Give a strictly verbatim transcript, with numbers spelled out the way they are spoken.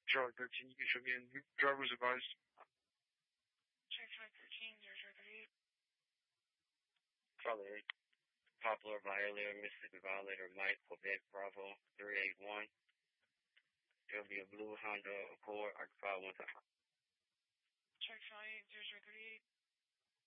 Charlie thirteen, you can show me in driver's advice. Check Charlie thirteen, zero zero three eight. Charlie eight. Popular violator, Mississippi violator, Mike, Quebec, Bravo, three eight one. It'll be a blue Honda Accord, occupied one time. Check Charlie eight, zero zero three eight.